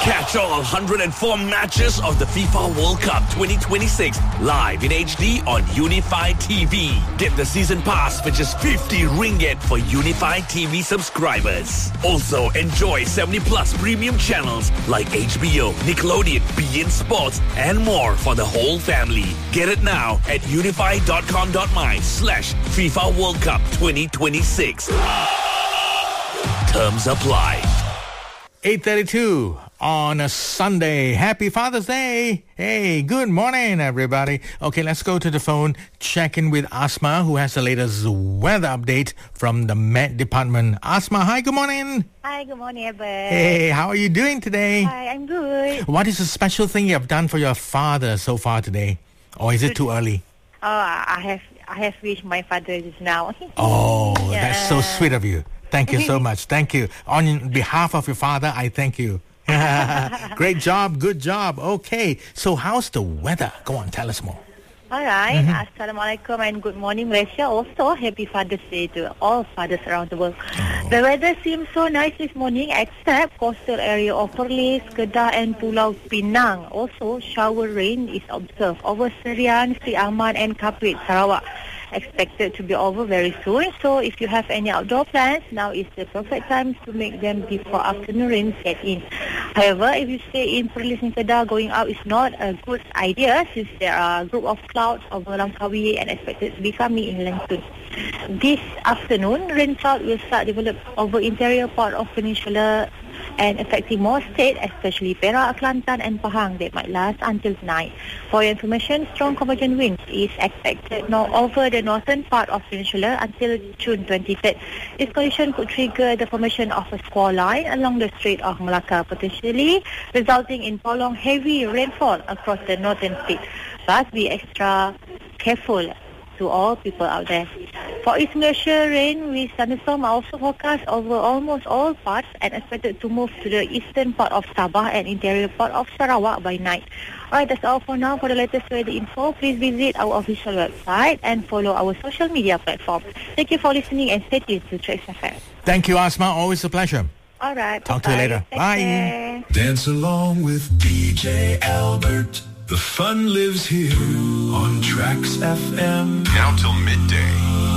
Catch all 104 matches of the FIFA World Cup 2026 live in HD on Unified TV. Get the season pass for just 50 ringgit for Unified TV subscribers. Also, enjoy 70 plus premium channels like HBO, Nickelodeon, beIN Sports, and more for the whole family. Get it now at unified.com.my/FIFA World Cup 2026. Terms apply. 8:32 on a Sunday. Happy Father's Day. Hey, good morning, everybody. Okay, let's go to the phone, check in with Asma, who has the latest weather update from the Met Department. Asma, hi, good morning. Hi, good morning, Albert. Hey, how are you doing today? Hi, I'm good. What is the special thing you have done for your father so far today? Or is it too early? Oh, I have wished my father just now. Oh, that's so sweet of you. Thank you so much. Thank you. On behalf of your father, I thank you. Great job. Good job. Okay. So how's the weather? Go on, tell us more. All right. Assalamualaikum and good morning, Malaysia. Also, happy Father's Day to all fathers around the world. The weather seems so nice this morning except coastal area of Perlis, Kedah and Pulau Pinang. Also, shower rain is observed over Serian, Sri Aman and Kapit, Sarawak. Expected to be over very soon. So if you have any outdoor plans, now is the perfect time to make them before afternoon rain set in. However, if you stay in Perlis and Kedah, going out is not a good idea since there are a group of clouds over Langkawi and expected to be coming inland soon. This afternoon, rain cloud will start develop over interior part of peninsula and affecting more states, especially Perak, Kelantan and Pahang, that might last until tonight. For your information, strong convergent winds is expected now over the northern part of peninsula until June 23rd. This condition could trigger the formation of a squall line along the Strait of Malacca, potentially resulting in prolonged heavy rainfall across the northern states. But be extra careful to all people out there. For East Malaysia, rain with thunderstorm are also forecast over almost all parts and expected to move to the eastern part of Sabah and interior part of Sarawak by night. Alright, that's all for now. For the latest weather info, please visit our official website and follow our social media platform. Thank you for listening and stay tuned to Trace FM. Thank you, Asma. Always a pleasure. Alright, talk to you later. Bye. Dance along with DJ Albert. The fun lives here on Trax FM. Now till midday.